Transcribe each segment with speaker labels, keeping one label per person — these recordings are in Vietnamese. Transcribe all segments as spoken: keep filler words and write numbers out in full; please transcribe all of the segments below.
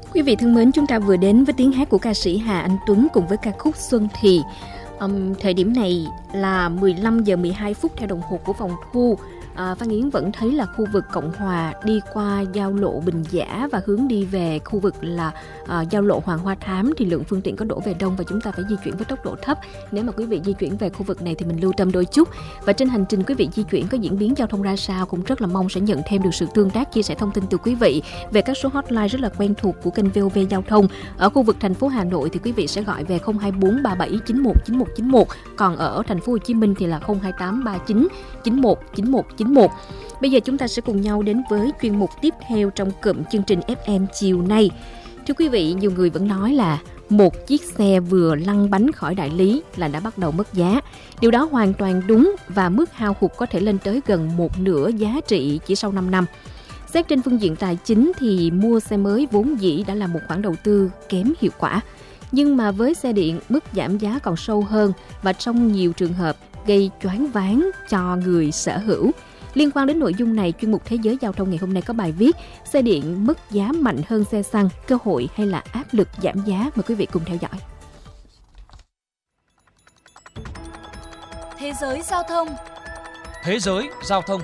Speaker 1: Quý vị thân mến, chúng ta vừa đến với tiếng hát của ca sĩ Hà Anh Tuấn cùng với ca khúc Xuân Thì. Um, thời điểm này là mười lăm giờ mười hai phút theo đồng hồ của phòng thu. À, Phan Yến vẫn thấy là khu vực Cộng Hòa đi qua giao lộ Bình Giả và hướng đi về khu vực là à, giao lộ Hoàng Hoa Thám thì lượng phương tiện có đổ về đông và chúng ta phải di chuyển với tốc độ thấp. Nếu mà quý vị di chuyển về khu vực này thì mình lưu tâm đôi chút. Và trên hành trình quý vị di chuyển có diễn biến giao thông ra sao cũng rất là mong sẽ nhận thêm được sự tương tác, chia sẻ thông tin từ quý vị về các số hotline rất là quen thuộc của kênh vê o vê Giao thông. Ở khu vực thành phố Hà Nội thì quý vị sẽ gọi về không hai bốn ba bảy chín một chín một chín một, còn ở thành phố Hồ Chí Minh thì là không hai tám ba chín chín một chín một chín một. Bây giờ chúng ta sẽ cùng nhau đến với chuyên mục tiếp theo trong cụm chương trình ép em chiều nay. Thưa quý vị, nhiều người vẫn nói là một chiếc xe vừa lăn bánh khỏi đại lý là đã bắt đầu mất giá. Điều đó hoàn toàn đúng và mức hao hụt có thể lên tới gần một nửa giá trị chỉ sau năm năm. Xét trên phương diện tài chính thì mua xe mới vốn dĩ đã là một khoản đầu tư kém hiệu quả. Nhưng mà với xe điện, mức giảm giá còn sâu hơn và trong nhiều trường hợp gây choáng váng cho người sở hữu. Liên quan đến nội dung này, chuyên mục Thế giới Giao thông ngày hôm nay có bài viết xe điện mức giá mạnh hơn xe xăng, cơ hội hay là áp lực giảm giá. Mời quý vị cùng theo dõi.
Speaker 2: Thế giới giao thông.
Speaker 3: Thế giới giao thông.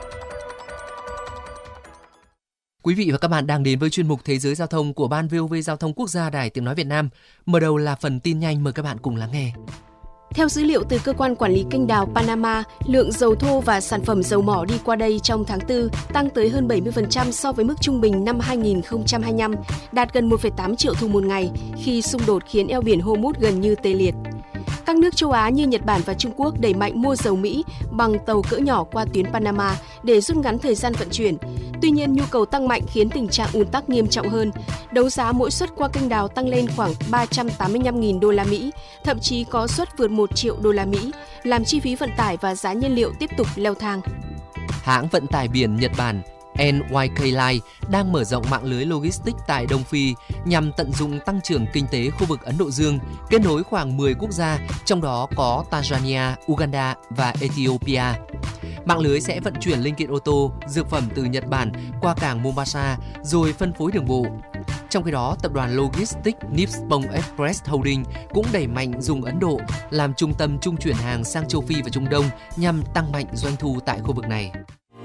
Speaker 4: Quý vị và các bạn đang đến với chuyên mục Thế giới Giao thông của Ban vê o vê Giao thông Quốc gia Đài Tiếng nói Việt Nam. Mở đầu là phần tin nhanh, mời các bạn cùng lắng nghe.
Speaker 5: Theo dữ liệu từ Cơ quan Quản lý Kênh đào Panama, lượng dầu thô và sản phẩm dầu mỏ đi qua đây trong tháng tư tăng tới hơn bảy mươi phần trăm so với mức trung bình năm hai nghìn không trăm hai mươi lăm, đạt gần một phẩy tám triệu thùng một ngày khi xung đột khiến eo biển Hormuz gần như tê liệt. Các nước châu Á như Nhật Bản và Trung Quốc đẩy mạnh mua dầu Mỹ bằng tàu cỡ nhỏ qua tuyến Panama để rút ngắn thời gian vận chuyển. Tuy nhiên, nhu cầu tăng mạnh khiến tình trạng ùn tắc nghiêm trọng hơn. Đấu giá mỗi suất qua kênh đào tăng lên khoảng ba trăm tám mươi lăm nghìn đô la Mỹ, thậm chí có suất vượt một triệu đô la Mỹ, làm chi phí vận tải và giá nhiên liệu tiếp tục leo thang.
Speaker 4: Hãng vận tải biển Nhật Bản en vê ca Line đang mở rộng mạng lưới logistics tại Đông Phi nhằm tận dụng tăng trưởng kinh tế khu vực Ấn Độ Dương, kết nối khoảng mười quốc gia, trong đó có Tanzania, Uganda và Ethiopia. Mạng lưới sẽ vận chuyển linh kiện ô tô, dược phẩm từ Nhật Bản qua cảng Mombasa rồi phân phối đường bộ. Trong khi đó, tập đoàn Logistics Nippon Express Holdings cũng đẩy mạnh dùng Ấn Độ làm trung tâm trung chuyển hàng sang châu Phi và Trung Đông nhằm tăng mạnh doanh thu tại khu vực này.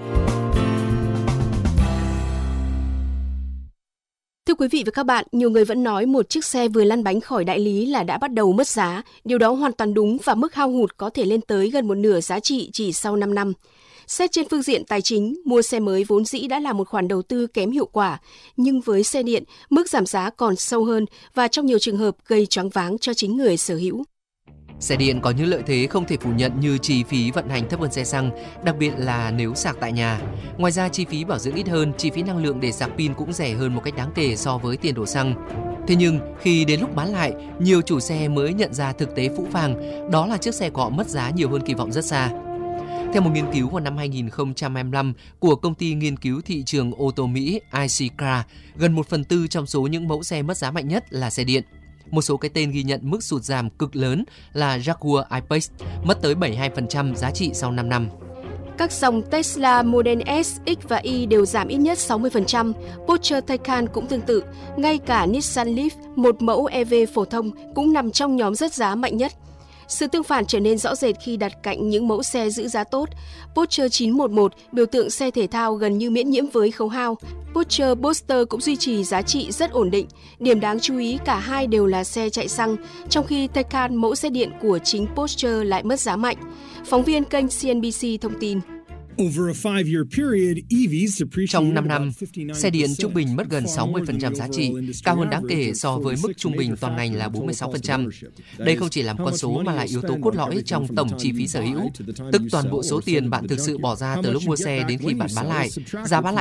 Speaker 5: Thưa quý vị và các bạn, nhiều người vẫn nói một chiếc xe vừa lăn bánh khỏi đại lý là đã bắt đầu mất giá. Điều đó hoàn toàn đúng và mức hao hụt có thể lên tới gần một nửa giá trị chỉ sau năm năm. Xét trên phương diện tài chính, mua xe mới vốn dĩ đã là một khoản đầu tư kém hiệu quả. Nhưng với xe điện, mức giảm giá còn sâu hơn và trong nhiều trường hợp gây choáng váng cho chính người sở hữu.
Speaker 4: Xe điện có những lợi thế không thể phủ nhận như chi phí vận hành thấp hơn xe xăng, đặc biệt là nếu sạc tại nhà. Ngoài ra, chi phí bảo dưỡng ít hơn, chi phí năng lượng để sạc pin cũng rẻ hơn một cách đáng kể so với tiền đổ xăng. Thế nhưng, khi đến lúc bán lại, nhiều chủ xe mới nhận ra thực tế phũ phàng, đó là chiếc xe của họ mất giá nhiều hơn kỳ vọng rất xa. Theo một nghiên cứu vào năm hai nghìn không trăm hai mươi lăm của công ty nghiên cứu thị trường ô tô Mỹ i xê Car, gần một phần tư trong số những mẫu xe mất giá mạnh nhất là xe điện. Một số cái tên ghi nhận mức sụt giảm cực lớn là Jaguar I-Pace, mất tới bảy mươi hai phần trăm giá trị sau năm năm.
Speaker 5: Các dòng Tesla Model S, X và Y đều giảm ít nhất sáu mươi phần trăm. Porsche Taycan cũng tương tự. Ngay cả Nissan Leaf, một mẫu e vê phổ thông, cũng nằm trong nhóm rớt giá mạnh nhất. Sự tương phản trở nên rõ rệt khi đặt cạnh những mẫu xe giữ giá tốt. Porsche chín một một, biểu tượng xe thể thao gần như miễn nhiễm với khấu hao. Porsche Boxster cũng duy trì giá trị rất ổn định. Điểm đáng chú ý cả hai đều là xe chạy xăng, trong khi Taycan, mẫu xe điện của chính Porsche, lại mất giá mạnh. Phóng viên kênh xê en bê xê thông tin.
Speaker 4: Trong năm năm, xe điện trung bình mất gần sáu mươi phần trăm giá trị, cao hơn đáng kể so với mức trung bình toàn ngành là bốn mươi sáu phần trăm. Đây không chỉ làm con số mà là yếu tố cốt lõi trong tổng chi phí sở hữu, tức toàn bộ số tiền bạn thực sự bỏ ra từ lúc mua xe đến khi bạn bán lại, giá bán lại